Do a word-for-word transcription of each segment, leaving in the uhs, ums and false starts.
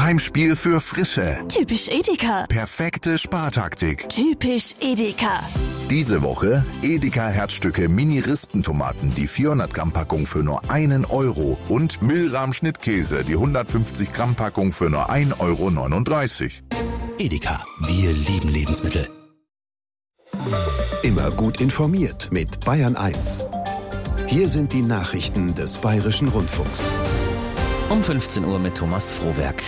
Heimspiel für Frische. Typisch Edeka. Perfekte Spartaktik. Typisch Edeka. Diese Woche Edeka Herzstücke Mini-Rispentomaten, die vierhundert Gramm Packung für nur einen Euro und Milram Schnittkäse, die hundertfünfzig Gramm Packung für nur ein Euro neununddreißig. Edeka, wir lieben Lebensmittel. Immer gut informiert mit Bayern eins. Hier sind die Nachrichten des Bayerischen Rundfunks. Um fünfzehn Uhr mit Thomas Frohwerk.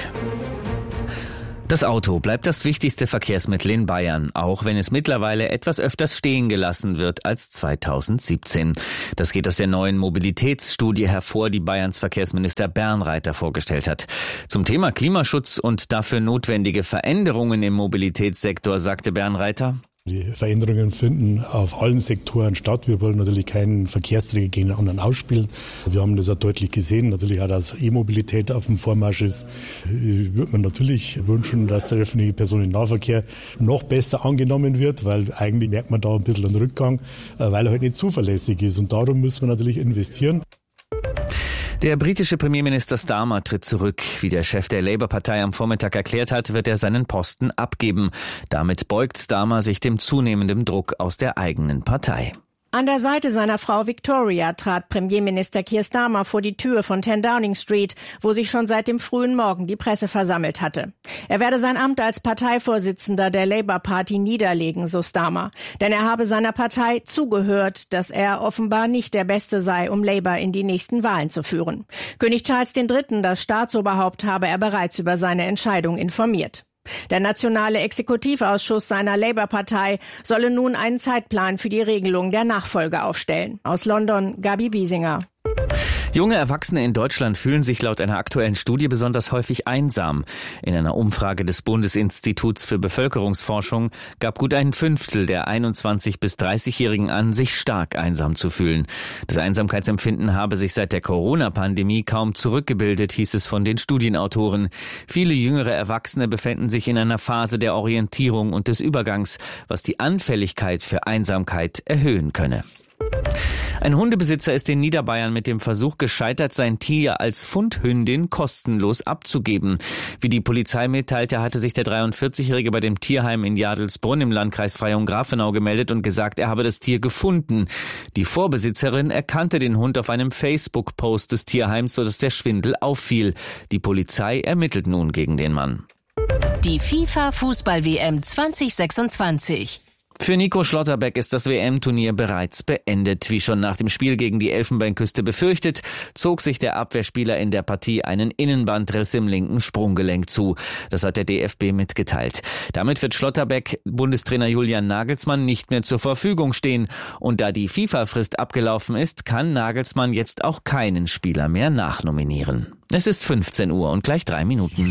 Das Auto bleibt das wichtigste Verkehrsmittel in Bayern, auch wenn es mittlerweile etwas öfters stehen gelassen wird als zweitausendsiebzehn. Das geht aus der neuen Mobilitätsstudie hervor, die Bayerns Verkehrsminister Bernreiter vorgestellt hat. Zum Thema Klimaschutz und dafür notwendige Veränderungen im Mobilitätssektor sagte Bernreiter: Die Veränderungen finden auf allen Sektoren statt. Wir wollen natürlich keinen Verkehrsträger gegen den anderen ausspielen. Wir haben das auch deutlich gesehen. Natürlich auch, dass E-Mobilität auf dem Vormarsch ist. Ich würde mir natürlich wünschen, dass der öffentliche Personennahverkehr noch besser angenommen wird, weil eigentlich merkt man da ein bisschen einen Rückgang, weil er halt nicht zuverlässig ist. Und darum müssen wir natürlich investieren. Der britische Premierminister Starmer tritt zurück. Wie der Chef der Labour-Partei am Vormittag erklärt hat, wird er seinen Posten abgeben. Damit beugt Starmer sich dem zunehmenden Druck aus der eigenen Partei. An der Seite seiner Frau Victoria trat Premierminister Keir Starmer vor die Tür von zehn Downing Street, wo sich schon seit dem frühen Morgen die Presse versammelt hatte. Er werde sein Amt als Parteivorsitzender der Labour Party niederlegen, so Starmer. Denn er habe seiner Partei zugehört, dass er offenbar nicht der Beste sei, um Labour in die nächsten Wahlen zu führen. König Charles der Dritte, das Staatsoberhaupt, habe er bereits über seine Entscheidung informiert. Der nationale Exekutivausschuss seiner Labour-Partei solle nun einen Zeitplan für die Regelung der Nachfolge aufstellen. Aus London, Gabi Biesinger. Junge Erwachsene in Deutschland fühlen sich laut einer aktuellen Studie besonders häufig einsam. In einer Umfrage des Bundesinstituts für Bevölkerungsforschung gab gut ein Fünftel der einundzwanzig- bis dreißigjährigen an, sich stark einsam zu fühlen. Das Einsamkeitsempfinden habe sich seit der Corona-Pandemie kaum zurückgebildet, hieß es von den Studienautoren. Viele jüngere Erwachsene befänden sich in einer Phase der Orientierung und des Übergangs, was die Anfälligkeit für Einsamkeit erhöhen könne. Ein Hundebesitzer ist in Niederbayern mit dem Versuch gescheitert, sein Tier als Fundhündin kostenlos abzugeben. Wie die Polizei mitteilte, hatte sich der dreiundvierzigjährige bei dem Tierheim in Jadelsbrunn im Landkreis Freyung-Grafenau gemeldet und gesagt, er habe das Tier gefunden. Die Vorbesitzerin erkannte den Hund auf einem Facebook-Post des Tierheims, sodass der Schwindel auffiel. Die Polizei ermittelt nun gegen den Mann. Die FIFA-Fußball-W M zwanzig sechsundzwanzig. Für Nico Schlotterbeck ist das W M-Turnier bereits beendet. Wie schon nach dem Spiel gegen die Elfenbeinküste befürchtet, zog sich der Abwehrspieler in der Partie einen Innenbandriss im linken Sprunggelenk zu. Das hat der D F B mitgeteilt. Damit wird Schlotterbeck Bundestrainer Julian Nagelsmann nicht mehr zur Verfügung stehen. Und da die FIFA-Frist abgelaufen ist, kann Nagelsmann jetzt auch keinen Spieler mehr nachnominieren. Es ist fünfzehn Uhr und gleich drei Minuten.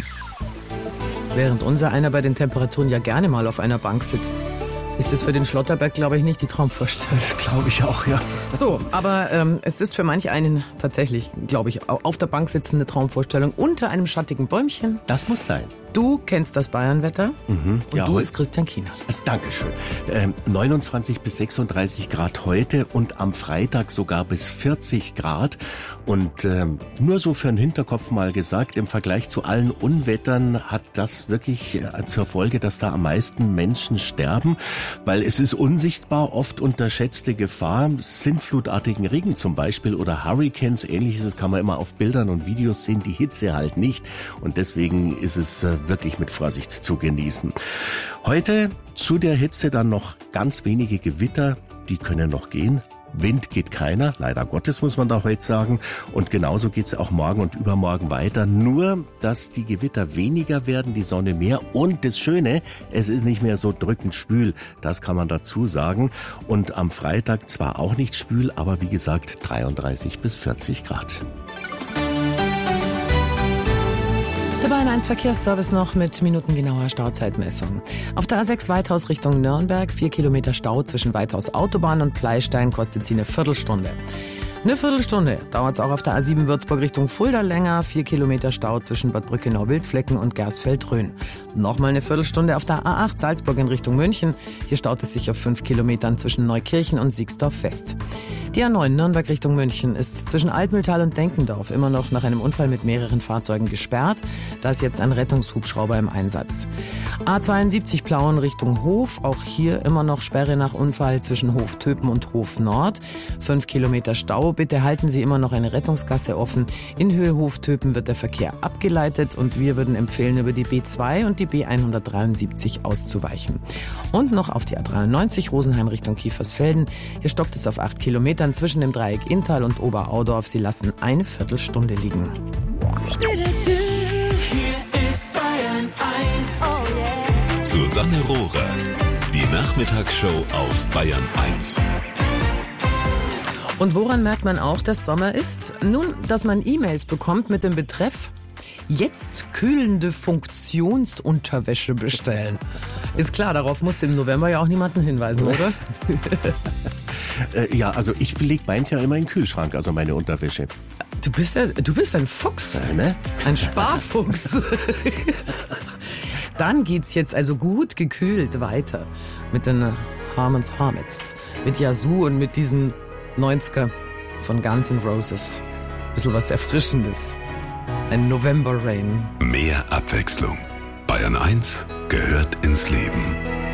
Während unser einer bei den Temperaturen ja gerne mal auf einer Bank sitzt, ist das für den Schlotterberg, glaube ich, nicht die Traumvorstellung. Das glaube ich auch, ja. So, aber ähm, es ist für manch einen tatsächlich, glaube ich, auf der Bank sitzende Traumvorstellung unter einem schattigen Bäumchen. Das muss sein. Du kennst das Bayernwetter Mhm, und ja, du heu- ist Christian Kienast. Dankeschön. Ähm, neunundzwanzig bis sechsunddreißig Grad heute und am Freitag sogar bis vierzig Grad. Und ähm, nur so für den Hinterkopf mal gesagt, im Vergleich zu allen Unwettern hat das wirklich äh, zur Folge, dass da am meisten Menschen sterben, weil es ist unsichtbar, oft unterschätzte Gefahr, sintflutartigen Regen zum Beispiel oder Hurricanes, ähnliches kann man immer auf Bildern und Videos sehen, die Hitze halt nicht. Und deswegen ist es äh, wirklich mit Vorsicht zu genießen. Heute zu der Hitze dann noch ganz wenige Gewitter, die können noch gehen. Wind geht keiner, leider Gottes muss man da heute sagen. Und genauso geht es auch morgen und übermorgen weiter. Nur, dass die Gewitter weniger werden, die Sonne mehr. Und das Schöne, es ist nicht mehr so drückend schwül. Das kann man dazu sagen. Und am Freitag zwar auch nicht schwül, aber wie gesagt dreiunddreißig bis vierzig Grad. Der Bayern eins Verkehrsservice noch mit minutengenauer Stauzeitmessung. Auf der A sechs Weithaus Richtung Nürnberg, vier Kilometer Stau zwischen Weithaus Autobahn und Pleistein, kostet sie eine Viertelstunde. Eine Viertelstunde dauert es auch auf der A sieben Würzburg Richtung Fulda länger. Vier Kilometer Stau zwischen Bad Brückenau-Wildflecken und Gersfeld-Rhön. Nochmal eine Viertelstunde auf der A acht Salzburg in Richtung München. Hier staut es sich auf fünf Kilometern zwischen Neukirchen und Siegsdorf fest. Die A neun Nürnberg Richtung München ist zwischen Altmühltal und Denkendorf immer noch nach einem Unfall mit mehreren Fahrzeugen gesperrt. Da ist jetzt ein Rettungshubschrauber im Einsatz. A zweiundsiebzig Plauen Richtung Hof. Auch hier immer noch Sperre nach Unfall zwischen Hof Töpen und Hof Nord. Fünf Kilometer Stau. Bitte halten Sie immer noch eine Rettungsgasse offen. In Höhe Hof Töpen wird der Verkehr abgeleitet und wir würden empfehlen, über die B zwei und die B hundertdreiundsiebzig auszuweichen. Und noch auf die A dreiundneunzig Rosenheim Richtung Kiefersfelden. Hier stoppt es auf acht Kilometern zwischen dem Dreieck Inntal und Oberaudorf. Sie lassen eine Viertelstunde liegen. Hier ist Bayern eins. Oh yeah. Susanne Rohrer, die Nachmittagsshow auf Bayern eins. Und woran merkt man auch, dass Sommer ist? Nun, dass man E-Mails bekommt mit dem Betreff jetzt kühlende Funktionsunterwäsche bestellen. Ist klar, darauf musste im November ja auch niemanden hinweisen, oder? äh, ja, also ich belege meins ja immer in den Kühlschrank, also meine Unterwäsche. Du bist, ja, du bist ein Fuchs, ja, ne? Ein Sparfuchs. Dann geht's jetzt also gut gekühlt weiter mit den Harmons Hermits, mit Yazoo und mit diesen neunziger von Guns N' Roses. Bisschen was Erfrischendes. Ein November Rain. Mehr Abwechslung. Bayern eins gehört ins Leben.